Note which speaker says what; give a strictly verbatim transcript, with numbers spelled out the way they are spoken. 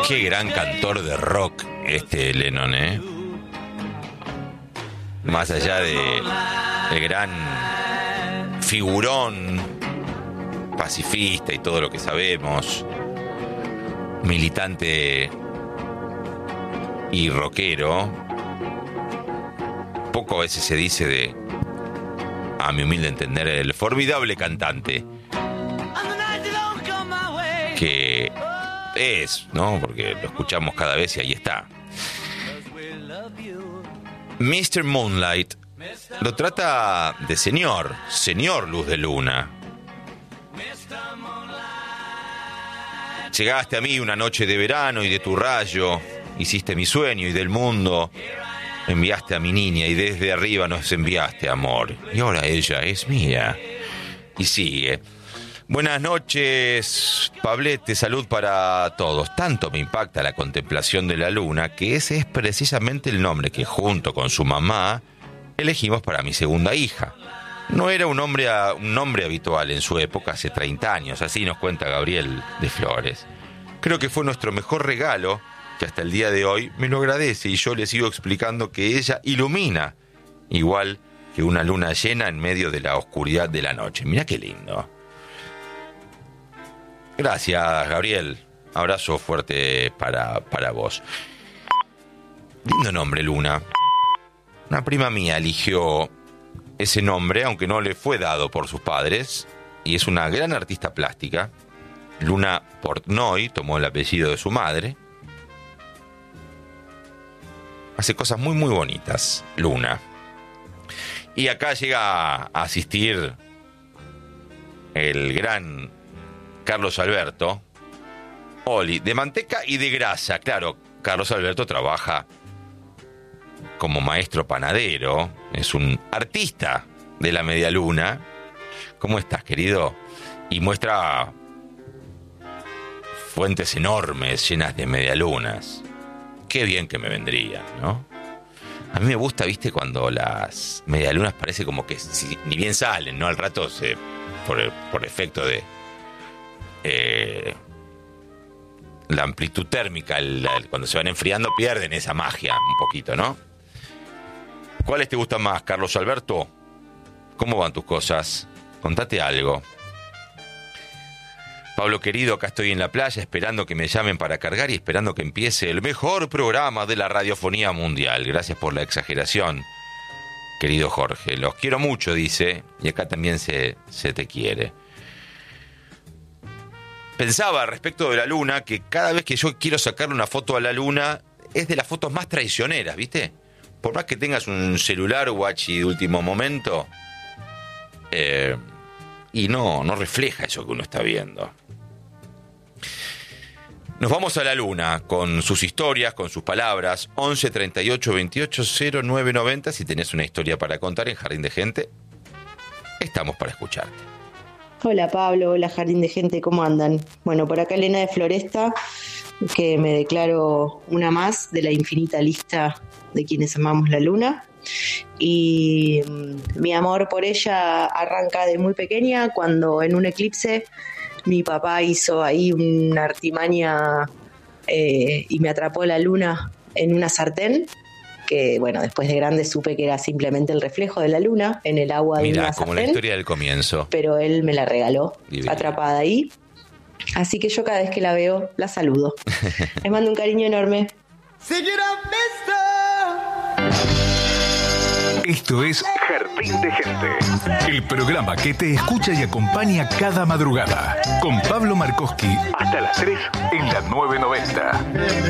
Speaker 1: Qué gran cantor de rock este Lennon, ¿eh? Más allá de el gran figurón pacifista y todo lo que sabemos, militante y rockero, poco a veces se dice de, a mi humilde entender, el formidable cantante que es, ¿no? Porque lo escuchamos cada vez y ahí está. mister Moonlight lo trata de señor, señor Luz de Luna. Llegaste a mí una noche de verano y de tu rayo hiciste mi sueño y del mundo enviaste a mi niña y desde arriba nos enviaste amor. Y ahora ella es mía. Y sigue. Buenas noches, Pablete, salud para todos. Tanto me impacta la contemplación de la luna que ese es precisamente el nombre que junto con su mamá elegimos para mi segunda hija. No era un nombre, un nombre habitual en su época, hace treinta años, así nos cuenta Gabriel de Flores. Creo que fue nuestro mejor regalo, que hasta el día de hoy me lo agradece y yo le sigo explicando que ella ilumina, igual que una luna llena en medio de la oscuridad de la noche. Mirá qué lindo. Gracias, Gabriel. Abrazo fuerte para, para vos. Lindo nombre, Luna. Una prima mía eligió ese nombre, aunque no le fue dado por sus padres, y es una gran artista plástica. Luna Portnoy tomó el apellido de su madre. Hace cosas muy, muy bonitas, Luna. Y acá llega a asistir el gran Carlos Alberto Oli, de manteca y de grasa. Claro, Carlos Alberto trabaja como maestro panadero, es un artista de la media luna. ¿Cómo estás, querido? Y muestra fuentes enormes llenas de medialunas. Qué bien que me vendrían, ¿no? A mí me gusta, viste, cuando las medialunas parece como que si, ni bien salen, ¿no? Al rato se, por, el, por efecto de eh, la amplitud térmica, el, el, cuando se van enfriando pierden esa magia un poquito, ¿no? ¿Cuáles te gustan más, Carlos Alberto? ¿Cómo van tus cosas? Contate algo. Pablo querido, acá estoy en la playa esperando que me llamen para cargar y esperando que empiece el mejor programa de la radiofonía mundial. Gracias por la exageración, querido Jorge. Los quiero mucho, dice, y acá también se, se te quiere. Pensaba respecto de la luna que cada vez que yo quiero sacarle una foto a la luna es de las fotos más traicioneras, ¿viste? Por más que tengas un celular guachi de último momento, eh, y no, no refleja eso que uno está viendo. Nos vamos a la luna con sus historias, con sus palabras. once treinta y ocho veintiocho cero nueve noventa. Si tenés una historia para contar en Jardín de Gente, estamos para escucharte.
Speaker 2: Hola Pablo, hola Jardín de Gente, ¿cómo andan? Bueno, por acá Elena de Floresta, que me declaro una más de la infinita lista de quienes amamos la luna. Y mi amor por ella arranca de muy pequeña, cuando en un eclipse mi papá hizo ahí una artimaña eh, y me atrapó la luna en una sartén, que bueno, después de grande supe que era simplemente el reflejo de la luna en el agua. Mirá, de una sartén.
Speaker 1: Como la historia del comienzo.
Speaker 2: Pero él me la regaló, Divino. Atrapada ahí. Así que yo cada vez que la veo, la saludo. Les mando un cariño enorme.
Speaker 3: Esto es Jardín de Gente, el programa que te escucha y acompaña cada madrugada, con Pablo Markowski hasta las tres en la nueve noventa.